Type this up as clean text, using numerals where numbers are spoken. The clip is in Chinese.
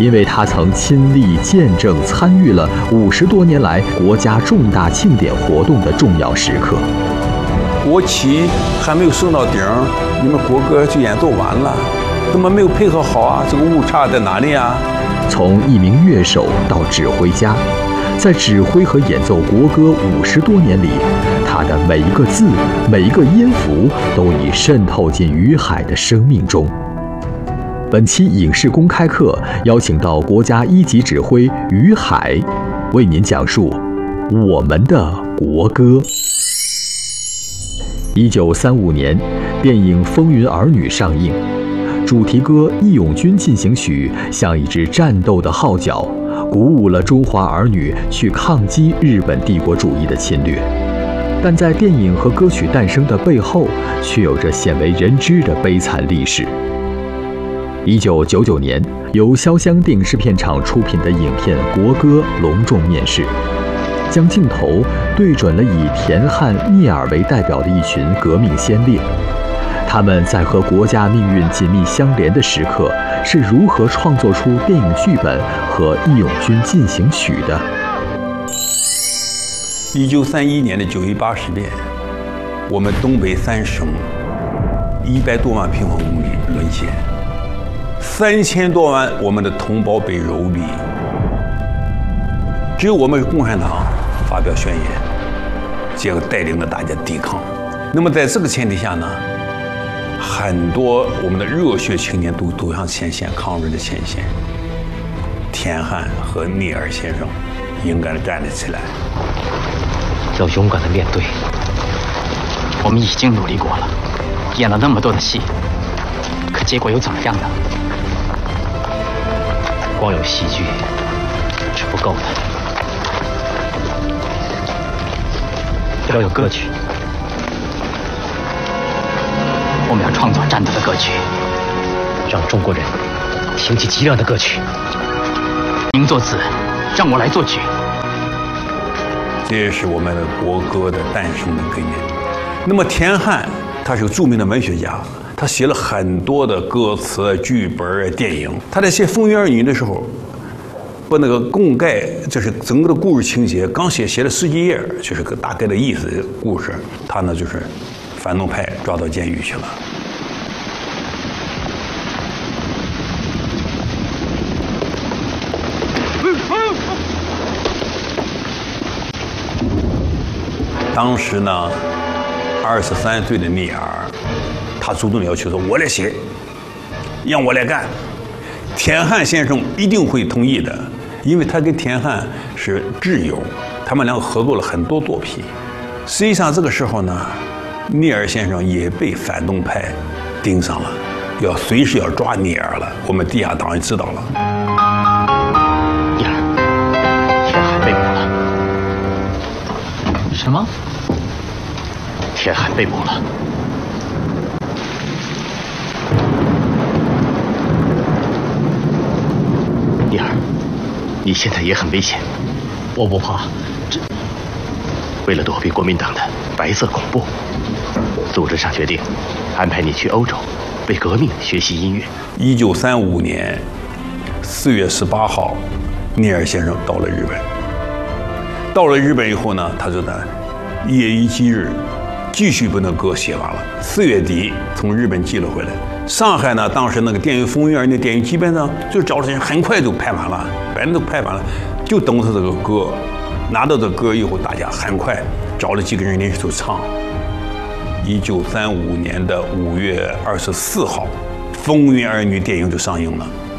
因为他曾亲历见证参与了50多年来国家重大庆典活动的重要时刻。 国旗还没有升到顶，你们国歌就演奏完了，怎么没有配合好啊？这个误差在哪里啊？ 从一名乐手到指挥家，在指挥和演奏国歌50多年里，他的每一个字、每一个音符都已渗透进于海的生命中。本期影视公开课邀请到国家一级指挥于海，为您讲述我们的国歌。1935年，电影《风云儿女》上映，主题歌《义勇军进行曲》像一支战斗的号角，鼓舞了中华儿女去抗击日本帝国主义的侵略。但在电影和歌曲诞生的背后，却有着鲜为人知的悲惨历史。1999年，由潇湘电影制片厂出品的影片《国歌》隆重面世，将镜头对准了以田汉、聂耳为代表的一群革命先烈。他们在和国家命运紧密相连的时刻，是如何创作出电影剧本和《义勇军进行曲》的 ？1931年的9·18事变，我们东北3省100多万平方公里沦陷，3000多万我们的同胞被蹂躏，只有我们共产党发表宣言，结果带领着大家抵抗。那么在这个前提下呢，很多我们的热血青年都走向前线，抗日的前线。田汉和聂耳先生勇敢地站了起来， 要勇敢地面对。我们已经努力过了，演了那么多的戏，可结果又怎么样呢？光有戏剧是不够的，要有歌曲。我们要创作战斗的歌曲，让中国人挺起脊梁的歌曲。您作词，让我来作曲。 这也是我们的国歌的诞生的根源。那么田汉他是个著名的文学家，他写了很多的歌词、剧本、电影。他在写《风云儿女》的时候，把那个供概，就是整个的故事情节，刚写了10几页，就是个大概的意思的故事。他呢就是反动派抓到监狱去了。当时呢，23岁的聂耳，他主动要求说：“我来写，让我来干。”田汉先生一定会同意的，因为他跟田汉是挚友，他们两个合作了很多作品。实际上这个时候呢，聂耳先生也被反动派盯上了，要随时要抓聂耳了。我们地下党也知道了。 聂耳，田汉被捕了。什么？田汉被捕了。聂耳，你现在也很危险。我不怕，为了躲避国民党的白色恐怖，组织上决定安排你去欧洲，为革命学习音乐。 1935年4月18号，聂耳先生到了日本。到了日本以后呢，他就在夜以继日，继续把那歌写完了。4月底从日本寄了回来。上海呢，当时那个电影《风云儿女》电影基本上就找了人，很快就拍完了，100%都拍完了，就等他这个歌。拿到这歌以后，大家很快找了几个人临时就唱。1935年的5月24号，《风云儿女》电影就上映了。